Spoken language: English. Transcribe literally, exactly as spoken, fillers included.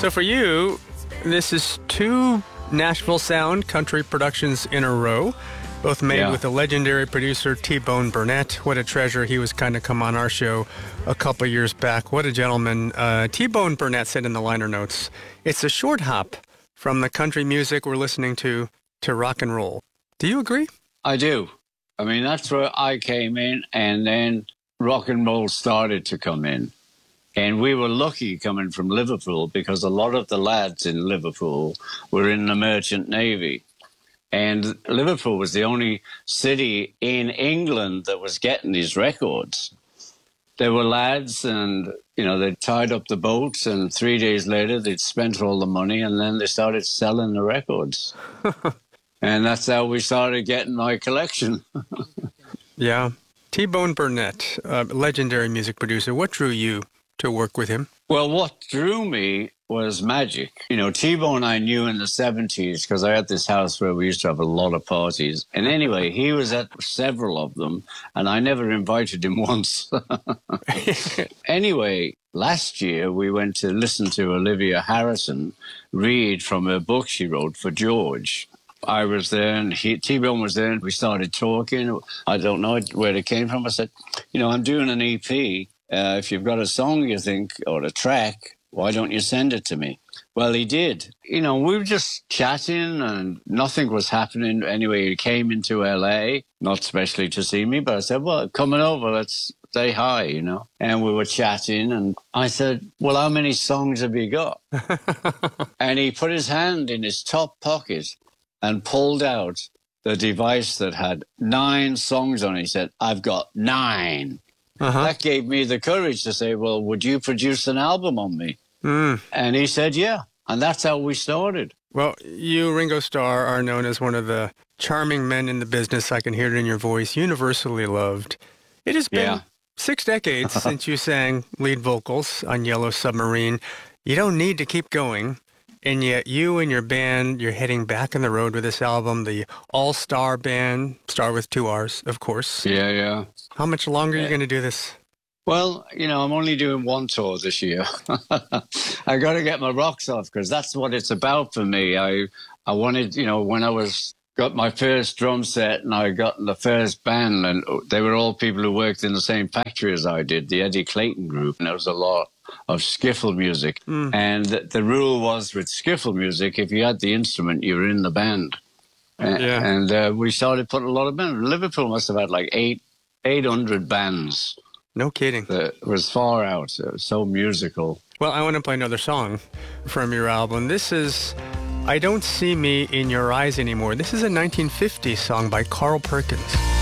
So for you, this is two Nashville Sound country productions in a row, both made Yeah. with the legendary producer T-Bone Burnett. What a treasure. He was kind of come on our show a couple years back. What a gentleman. Uh, T-Bone Burnett said in the liner notes, it's a short hop from the country music we're listening to to rock and roll. Do you agree? I do. I mean, that's where I came in, and then rock and roll started to come in. And we were lucky coming from Liverpool because a lot of the lads in Liverpool were in the Merchant Navy. And Liverpool was the only city in England that was getting these records. There were lads and, you know, they tied up the boats, and three days later they'd spent all the money, and then they started selling the records. And that's how we started getting my collection. Yeah. T-Bone Burnett, a legendary music producer. What drew you to work with him? Well, what drew me was magic. You know, T-Bone I knew in the seventies because I had this house where we used to have a lot of parties. And anyway, he was at several of them, and I never invited him once. Anyway, last year we went to listen to Olivia Harrison read from a book she wrote for George. I was there, and he, T-Bone was there, and we started talking. I don't know where it came from. I said, you know, I'm doing an E P. Uh, if you've got a song you think, or a track, why don't you send it to me? Well, he did. You know, we were just chatting and nothing was happening. Anyway, he came into L A, not especially to see me, but I said, well, coming over, let's say hi, you know. And we were chatting, and I said, well, how many songs have you got? And he put his hand in his top pocket and pulled out the device that had nine songs on it. He said, I've got nine. Uh-huh. That gave me the courage to say, well, would you produce an album on me? Mm. And he said, yeah. And that's how we started. Well, you, Ringo Starr, are known as one of the charming men in the business. I can hear it in your voice. Universally loved. It has been Yeah. six decades since you sang lead vocals on Yellow Submarine. You don't need to keep going. And yet you and your band, you're heading back on the road with this album, the All-Star Band, star with two R's, of course. Yeah, yeah. How much longer are you going to do this? Well, you know, I'm only doing one tour this year. I got to get my rocks off because that's what it's about for me. I I wanted, you know, when I was got my first drum set and I got the first band, and they were all people who worked in the same factory as I did, the Eddie Clayton Group, and there was a lot of skiffle music. Mm. And the, the rule was with skiffle music, if you had the instrument, you were in the band. Yeah. And uh, we started putting a lot of bands. Liverpool must have had like eight, eight hundred bands. No kidding. It was far out. It was so musical. Well, I want to play another song from your album. This is I Don't See Me in Your Eyes Anymore. This is a nineteen fifty song by Carl Perkins.